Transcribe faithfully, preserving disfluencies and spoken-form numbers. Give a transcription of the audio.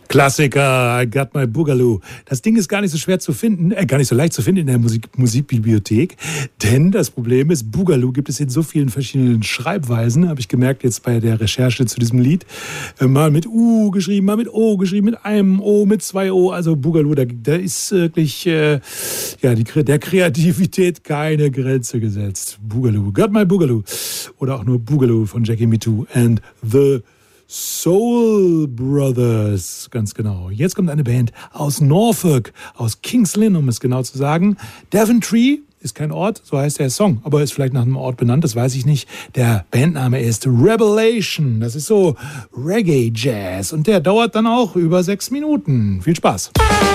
Klassiker, I Got My Boogaloo. Das Ding ist gar nicht so schwer zu finden, äh, gar nicht so leicht zu finden in der Musik Musikbibliothek, denn das Problem ist, Boogaloo gibt es in so vielen verschiedenen Schreibweisen, habe ich gemerkt jetzt bei der Recherche zu diesem Lied. Äh, mal mit U geschrieben, mal mit O geschrieben, mit einem O, mit zwei O, also Boogaloo, da, da ist wirklich äh, ja, die, der Kreativität keine Grenze gesetzt. Boogaloo, Got My Boogaloo. Oder auch nur Boogaloo von Jackie Me Too and the Soul Brothers, ganz genau. Jetzt kommt eine Band aus Norfolk, aus Kings Lynn, um es genau zu sagen. Daventry ist kein Ort, so heißt der Song, aber ist vielleicht nach einem Ort benannt, das weiß ich nicht. Der Bandname ist Revelation, das ist so Reggae Jazz und der dauert dann auch über sechs Minuten. Viel Spaß.